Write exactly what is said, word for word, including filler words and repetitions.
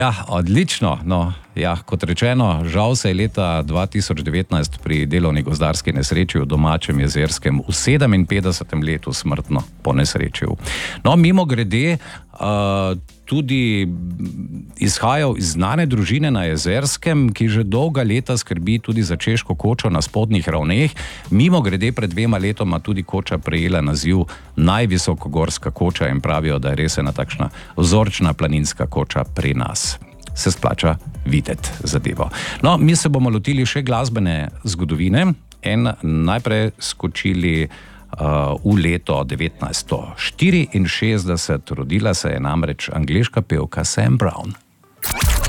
Ja, odlično. No, ja, kot rečeno, žal se je leta dva tisoč devetnajst pri delovni gozdarski nesreči v domačem Jezerskem v sedeminpetdesetem letu smrtno ponesrečil. No, mimo grede, uh, tudi izhajal iz znane družine na Jezerskem, ki že dolga leta skrbi tudi za češko kočo na spodnjih ravneh. Mimo grede pred dvema letoma tudi koča prejela naziv najvisokogorska koča in pravijo, da je res ena takšna vzorčna planinska koča pri nas. Se splača videti zadevo. No, mi se bomo lotili še glasbene zgodovine in najprej skočili uh, v leto devetnajststo štiriinšestdeset. Rodila se je namreč angleška pevka Sam Brown.